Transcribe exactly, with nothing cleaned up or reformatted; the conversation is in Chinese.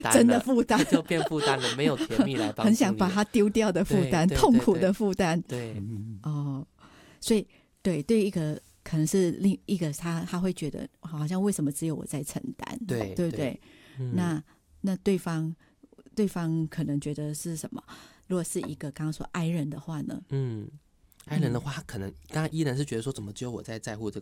担了， 真的负担就变负担了，没有甜蜜来帮助你了， 很想把它丢掉的负担， 对对对痛苦的负担。 对， 哦，所以对对一个可能是另一个他他会觉得好像为什么只有我在承担， 对对不对？ 对嗯、 那那对方对方可能觉得是什么？如果是一个刚刚说 I 人的话呢？ 嗯。爱人的话，可能刚刚伊人是觉得说，怎么只有我在在乎这个